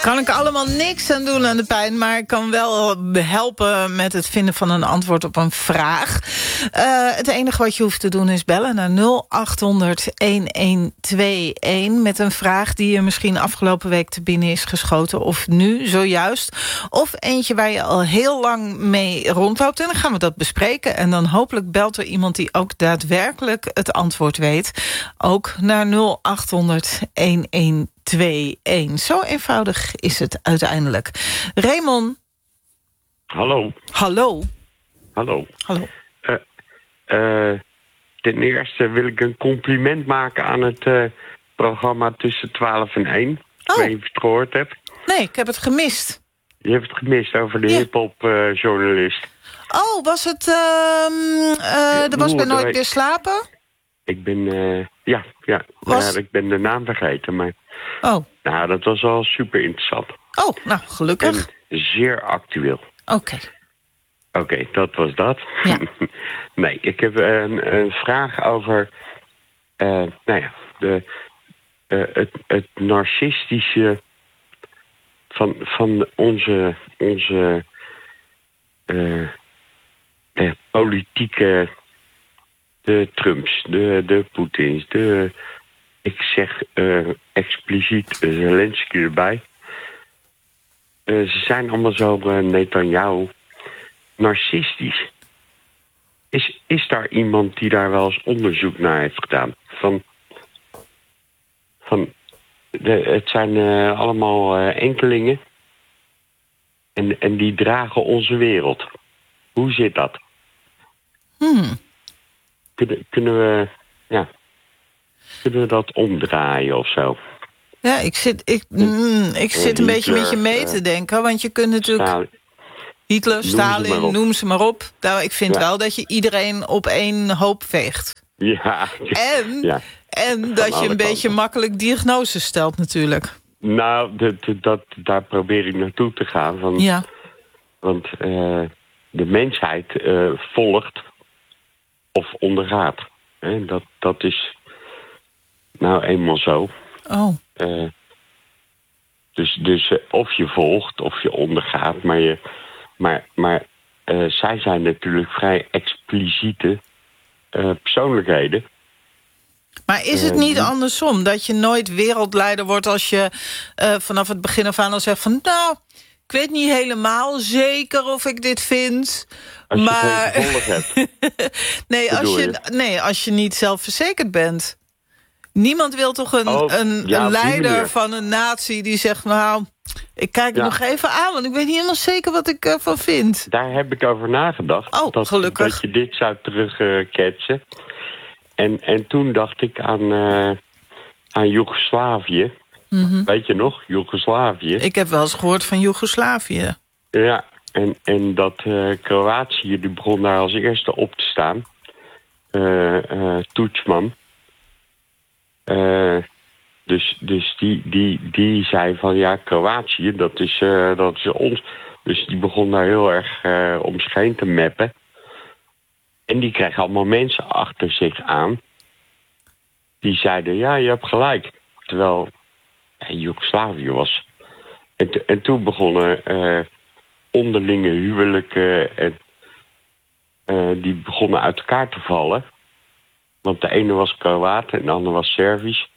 Kan ik allemaal niks aan doen aan de pijn, maar ik kan wel helpen met het vinden van een antwoord op een vraag. Het enige wat je hoeft te doen is bellen naar 0800-1121... met een vraag die je misschien afgelopen week te binnen is geschoten... of nu, zojuist. Of eentje waar je al heel lang mee rondloopt. En dan gaan we dat bespreken. En dan hopelijk belt er iemand die ook daadwerkelijk het antwoord weet. Ook naar 0800-1121. Zo eenvoudig is het uiteindelijk. Raymond. Hallo. Hallo. Hallo. Hallo. Ten eerste wil ik een compliment maken aan het programma tussen 12 en 1. Ik weet niet of je het gehoord hebt. Nee, ik heb het gemist. Je hebt het gemist over de hip-hop journalist. Oh, was het... er was bij Nooit meer slapen? Ik ben... ik ben de naam vergeten, maar... Oh. Nou, dat was al super interessant. Oh, nou, gelukkig. En zeer actueel. Oké, dat was dat. Ja. Nee, ik heb een vraag over... het narcistische... van onze politieke... de Trumps, de Poetins, ik zeg expliciet Zelensky erbij. Ze zijn allemaal zo Netanyahu narcistisch. Is daar iemand die daar wel eens onderzoek naar heeft gedaan? Het zijn allemaal enkelingen. En die dragen onze wereld. Hoe zit dat? Kunnen we dat omdraaien of zo? Ja, ik zit een beetje met je mee te denken. Want je kunt natuurlijk... Hitler, Stalin, noem ze maar op. Nou, ik vind wel dat je iedereen op één hoop veegt. Ja. En dat je een beetje makkelijk diagnoses stelt natuurlijk. Nou, daar probeer ik naartoe te gaan. Want de mensheid volgt of ondergaat. Dat is nou eenmaal zo. Oh. Dus of je volgt of je ondergaat. Maar zij zijn natuurlijk vrij expliciete persoonlijkheden. Maar is het niet andersom? Dat je nooit wereldleider wordt als je vanaf het begin af aan al zegt van... nou, ik weet niet helemaal zeker of ik dit vind. Als je maar geen gevolg hebt. als je niet zelfverzekerd bent. Niemand wil toch een leider van een natie die zegt... nou, ik kijk het nog even aan, want ik weet niet helemaal zeker wat ik ervan vind. Daar heb ik over nagedacht. Gelukkig. Dat je dit zou terugketsen. En toen dacht ik aan Joegoslavië. Mm-hmm. Weet je nog, Joegoslavië? Ik heb wel eens gehoord van Joegoslavië. Ja, en dat Kroatië, die begon daar als eerste op te staan. Tudjman. Dus die zei van ja, Kroatië, dat is ons. Dus die begon daar heel erg om zich heen te mappen. En die kreeg allemaal mensen achter zich aan. Die zeiden, ja, je hebt gelijk. Terwijl Joegoslavië was. En toen begonnen onderlinge huwelijken. En die begonnen uit elkaar te vallen. Want de ene was Kroaat en de andere was Servisch.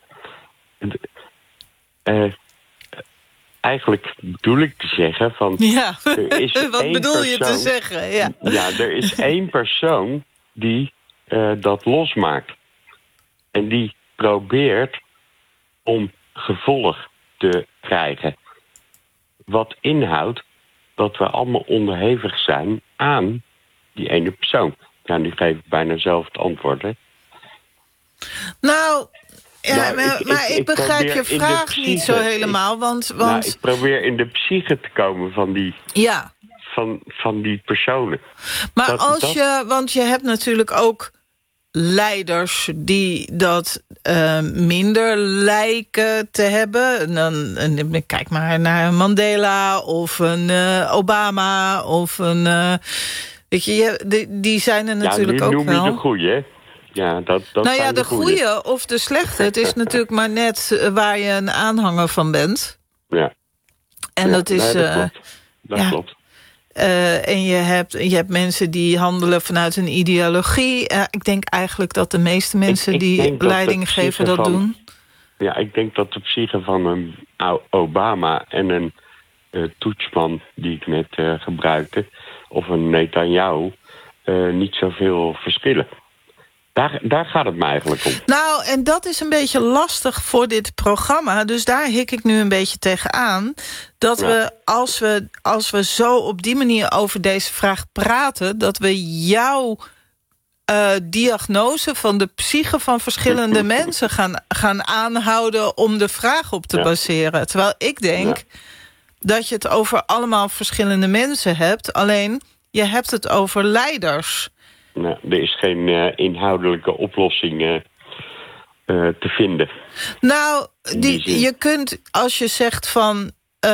Eigenlijk bedoel ik te zeggen van... Ja, er is wat bedoel je te zeggen? Ja, er is één persoon die dat losmaakt. En die probeert om gevolg te krijgen. Wat inhoudt dat we allemaal onderhevig zijn aan die ene persoon. Ja, nu geef ik bijna zelf het antwoord, hè. Nou... Ja, maar ik begrijp je vraag niet zo helemaal, want... ik probeer in de psyche te komen van die... Ja. Van die personen. Maar want je hebt natuurlijk ook leiders die dat minder lijken te hebben. Dan kijk maar naar Mandela of een Obama of een... weet je, die zijn er natuurlijk ook wel. Ja, nu noem je de goeie, hè? Ja, de goede of de slechte. Het is natuurlijk maar net waar je een aanhanger van bent. Ja. En dat is... Dat klopt. En je hebt mensen die handelen vanuit een ideologie. Ik denk eigenlijk dat de meeste mensen die leiding geven dat doen. Ja, ik denk dat de psyche van een Obama en een toetsman die ik net gebruikte, of een Netanyahu, niet zoveel verschillen. Daar gaat het me eigenlijk om. Nou, en dat is een beetje lastig voor dit programma. Dus daar hik ik nu een beetje tegenaan. Dat we, als we zo op die manier over deze vraag praten, dat we jouw diagnose van de psyche van verschillende mensen gaan aanhouden om de vraag op te baseren. Terwijl ik denk dat je het over allemaal verschillende mensen hebt. Alleen, je hebt het over leiders. Nou, er is geen inhoudelijke oplossing te vinden. Nou, je kunt, als je zegt van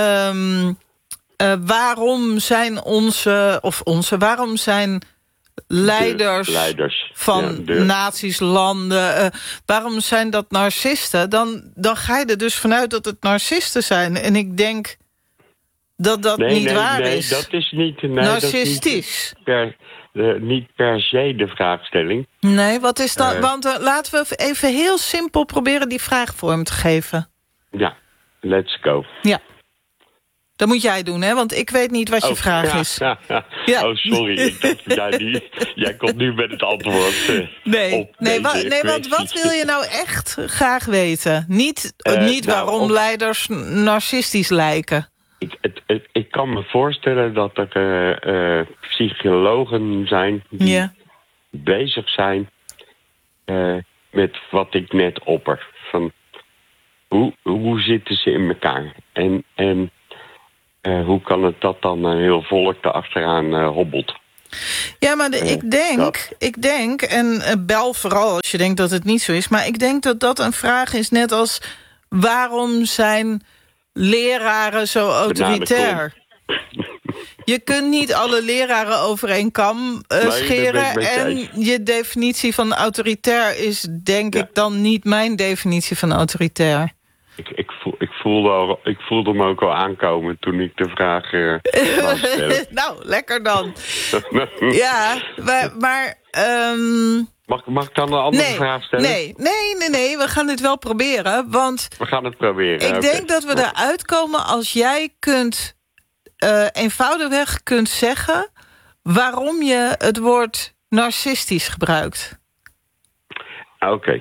waarom zijn waarom zijn leiders van naties, landen, waarom zijn dat narcisten? Dan ga je er dus vanuit dat het narcisten zijn. En ik denk dat niet waar is. Dat is niet narcistisch. Niet per se de vraagstelling. Nee, wat is dat? Want laten we even heel simpel proberen die vraag vorm te geven. Ja, let's go. Ja. Dat moet jij doen, hè? Want ik weet niet wat je vraag is. Ja. Oh, sorry. Ik dacht, jij komt nu met het antwoord want wat wil je nou echt graag weten? Niet waarom leiders narcistisch lijken. Ik kan me voorstellen dat er psychologen zijn die bezig zijn met wat ik net opper. Van hoe zitten ze in elkaar? En hoe kan het dat dan een heel volk erachteraan hobbelt? Ja, maar ik denk, en bel vooral als je denkt dat het niet zo is, maar ik denk dat dat een vraag is net als waarom zijn leraren zo autoritair? Je kunt niet alle leraren over één kam scheren. En je definitie van autoritair is, denk ik, dan niet mijn definitie van autoritair. Ik voelde hem ook al aankomen toen ik de vraag stelde. Nou, lekker dan. Ja, maar Mag ik dan een andere vraag stellen? Nee, we gaan dit wel proberen. Want we gaan het proberen. Ik denk dat we eruit komen als jij eenvoudigweg kunt zeggen waarom je het woord narcistisch gebruikt. Oké.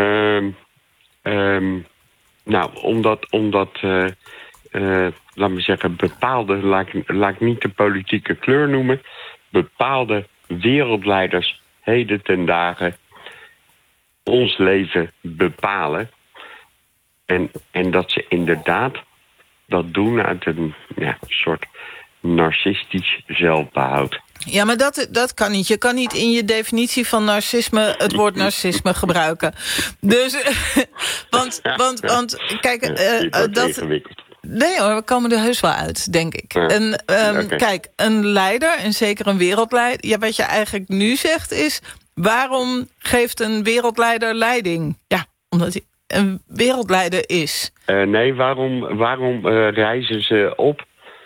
Nou, omdat laat me zeggen, bepaalde, laat ik niet de politieke kleur noemen, bepaalde wereldleiders heden ten dagen ons leven bepalen. En dat ze inderdaad dat doen uit een soort narcistisch zelfbehoud. Ja, maar dat kan niet. Je kan niet in je definitie van narcisme het woord narcisme gebruiken. Dus, want kijk, dat... Ingewikkeld. Nee hoor, we komen er heus wel uit, denk ik. Ja. En kijk, een leider, en zeker een wereldleider... Ja, wat je eigenlijk nu zegt is, waarom geeft een wereldleider leiding? Ja, omdat hij een wereldleider is. Nee, waarom reizen ze op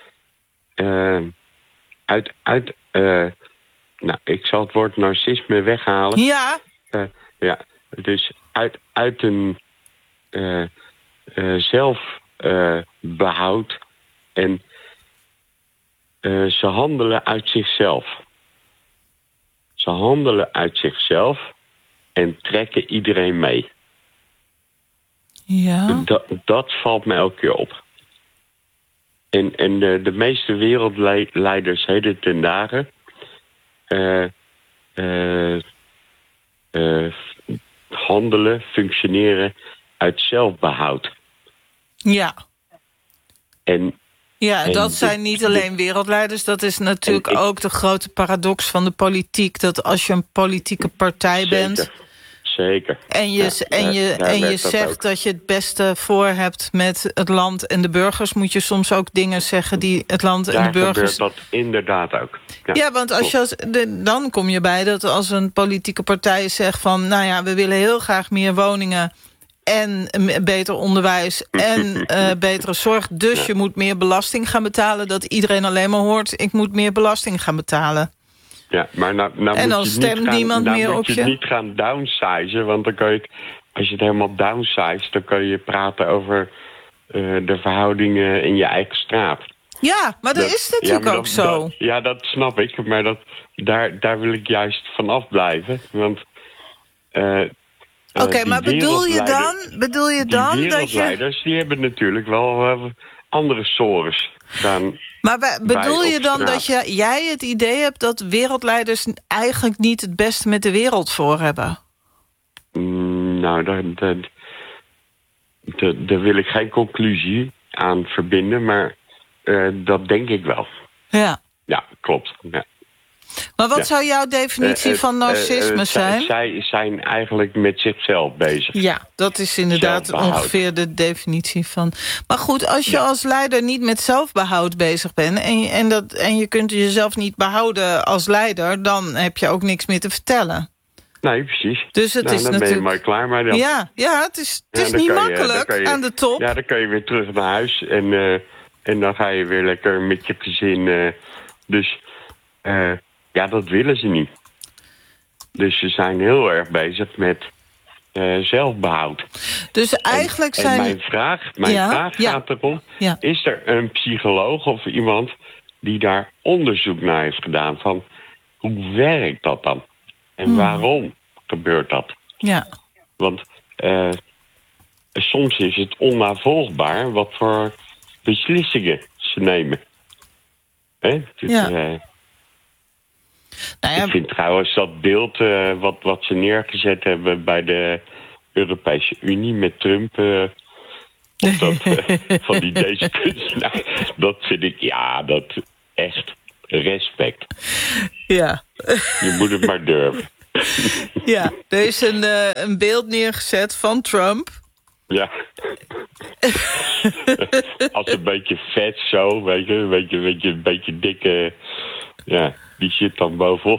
ik zal het woord narcisme weghalen. Ja. Dus uit een zelfbehoud en ze handelen uit zichzelf. Ze handelen uit zichzelf en trekken iedereen mee. Ja. Dat valt me elke keer op. En de meeste wereldleiders heden ten dagen handelen, functioneren uit zelfbehoud. Ja. En dat zijn niet alleen wereldleiders. Dat is natuurlijk ook de grote paradox van de politiek. Dat als je een politieke partij bent... Zeker. En je zegt dat je het beste voor hebt met het land en de burgers... moet je soms ook dingen zeggen die het land en de burgers... Daar gebeurt dat inderdaad ook. Ja, want dan kom je bij dat als een politieke partij zegt van... nou ja, we willen heel graag meer woningen en beter onderwijs en betere zorg. Dus je moet meer belasting gaan betalen. Dat iedereen alleen maar hoort, ik moet meer belasting gaan betalen. Ja, maar nou en dan stemt niemand meer op je. Dan moet je niet gaan downsizen, want dan kan je, als je het helemaal downsize, dan kan je praten over de verhoudingen in je eigen straat. Ja, maar dat is natuurlijk ook zo. Dat snap ik, maar daar wil ik juist van afblijven. Want Oké, maar bedoel je dan die dat je... wereldleiders, die hebben natuurlijk wel andere sores dan... Maar bedoel je dan dat jij het idee hebt dat wereldleiders eigenlijk niet het beste met de wereld voor hebben? Nou, daar wil ik geen conclusie aan verbinden, maar dat denk ik wel. Ja. Ja, klopt. Ja. Maar wat zou jouw definitie van narcisme zijn? Zij zijn eigenlijk met zichzelf bezig. Ja, dat is inderdaad ongeveer de definitie van... Maar goed, als je als leider niet met zelfbehoud bezig bent... en je kunt jezelf niet behouden als leider... dan heb je ook niks meer te vertellen. Nee, precies. Dus het is dan natuurlijk... ben je maar klaar. Maar dan... Ja, het is niet makkelijk aan de top. Ja, dan kan je weer terug naar huis. En dan ga je weer lekker met je gezin. Dus dat willen ze niet. Dus ze zijn heel erg bezig met zelfbehoud. Dus eigenlijk zijn... En mijn vraag gaat erom... Ja. Is er een psycholoog of iemand die daar onderzoek naar heeft gedaan... van hoe werkt dat dan? En waarom gebeurt dat? Ja. Want soms is het onnavolgbaar wat voor beslissingen ze nemen. Ik vind trouwens dat beeld wat ze neergezet hebben bij de Europese Unie met Trump... van deze kunstenaar, dat vind ik, dat echt respect. Ja. Je moet het maar durven. Ja, er is een beeld neergezet van Trump. Ja. Als een beetje vet zo, weet je, een beetje dikke... Ja, die zit dan bovenop.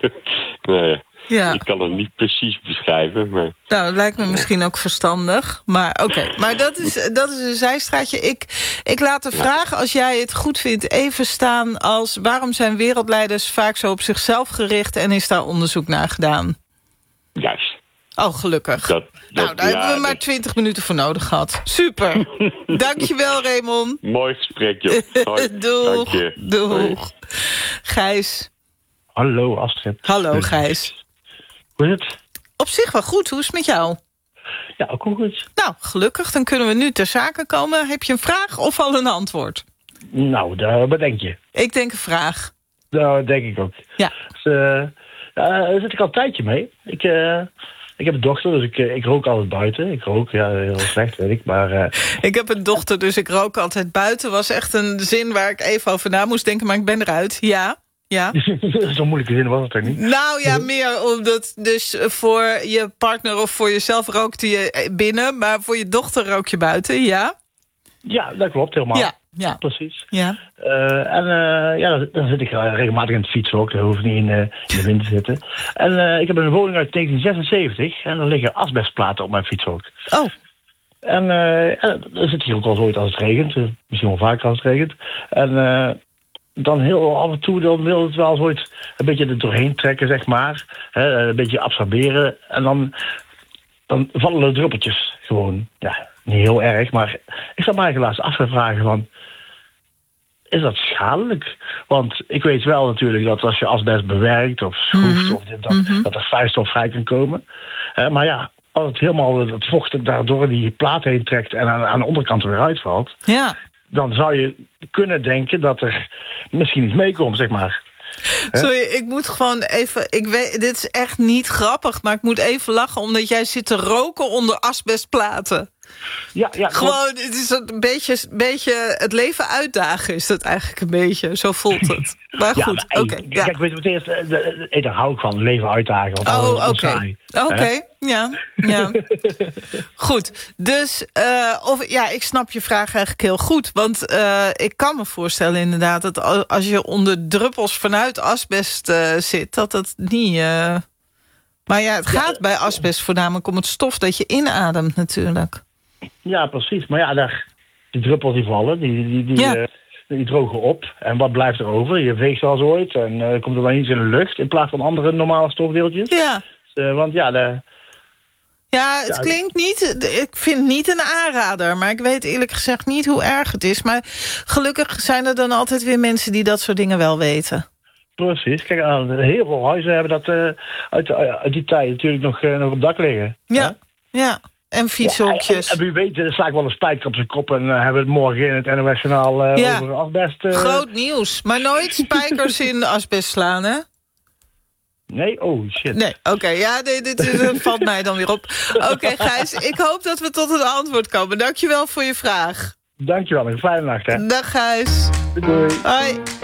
Ik kan het niet precies beschrijven, maar... Nou, dat lijkt me misschien ook verstandig. Maar oké, maar dat is een zijstraatje. Ik laat de vraag, als jij het goed vindt, even staan als... waarom zijn wereldleiders vaak zo op zichzelf gericht... en is daar onderzoek naar gedaan? Juist. Oh, gelukkig. Daar hebben we maar 20 minuten voor nodig gehad. Super. Dankjewel, Raymond. Mooi gesprek, joh. Hoi. Doeg. Dank je. Doeg. Hoi. Gijs. Hallo, Astrid. Hallo, Gijs. Hoe is het? Op zich wel goed. Hoe is het met jou? Ja, ook wel goed. Nou, gelukkig. Dan kunnen we nu ter zake komen. Heb je een vraag of al een antwoord? Nou, wat denk je? Ik denk een vraag. Dat denk ik ook. Ja. Dus, daar zit ik al een tijdje mee. Ik heb een dochter, dus ik rook altijd buiten. Ik rook, heel slecht, weet ik. Maar, ik heb een dochter, dus ik rook altijd buiten. Was echt een zin waar ik even over na moest denken, maar ik ben eruit. Ja. Zo'n moeilijke zin was het er niet. Nou ja, meer omdat dus voor je partner of voor jezelf rookte je binnen... maar voor je dochter rook je buiten, ja? Ja, dat klopt, helemaal. Ja. Precies. Ja. Dan zit ik regelmatig in het fietsen ook. Daar hoef ik niet in de wind te zitten. En ik heb een woning uit 1976 en er liggen asbestplaten op mijn fiets ook. Oh. En dat zit hier ook al ooit als het regent. Misschien wel vaker als het regent. En dan heel af en toe dan wil het wel ooit een beetje er doorheen trekken, zeg maar. Een beetje absorberen. En dan vallen er druppeltjes gewoon. Ja, niet heel erg, maar ik zat me eigenlijk laatst af te vragen van... Is dat schadelijk? Want ik weet wel natuurlijk dat als je asbest bewerkt of schroeft... of dat er vuilstof vrij kan komen. Maar ja, als het helemaal het vocht daardoor die plaat heen trekt... en aan de onderkant er weer uitvalt... Ja. Dan zou je kunnen denken dat er misschien iets meekomt, zeg maar. Sorry, ik moet gewoon even... Ik weet, dit is echt niet grappig, maar ik moet even lachen... omdat jij zit te roken onder asbestplaten. Ja. Gewoon, het is een beetje het leven uitdagen is dat eigenlijk een beetje. Zo voelt het. Maar goed, oké. Kijk, weet je wat het is? Daar hou ik van, leven uitdagen. Oké. Ja. Goed, dus ik snap je vraag eigenlijk heel goed. Want ik kan me voorstellen inderdaad... dat als je onder druppels vanuit asbest zit... dat het niet Maar ja, het gaat bij asbest voornamelijk om het stof dat je inademt natuurlijk. Ja, precies. Maar ja, die druppels die vallen, die drogen op. En wat blijft er over? Je veegt zoals ooit en komt er dan iets in de lucht in plaats van andere normale stofdeeltjes. Ja. Want Ja, het klinkt niet... Ik vind niet een aanrader, maar ik weet eerlijk gezegd niet hoe erg het is. Maar gelukkig zijn er dan altijd weer mensen die dat soort dingen wel weten. Precies. Kijk, heel veel huizen hebben dat uit die tijd natuurlijk nog op het dak liggen. Ja, ja. En fietshokjes. En wie weet, sla ik wel een spijker op zijn kop en hebben we het morgen in het NOS-journaal over asbest. Groot nieuws. Maar nooit spijkers in asbest slaan, hè? Nee? Oh, shit. Nee, oké. Ja, dit valt mij dan weer op. Oké, Gijs, ik hoop dat we tot een antwoord komen. Dankjewel voor je vraag. Dankjewel, een fijne nacht, hè. Dag, Gijs. Doei. Hoi.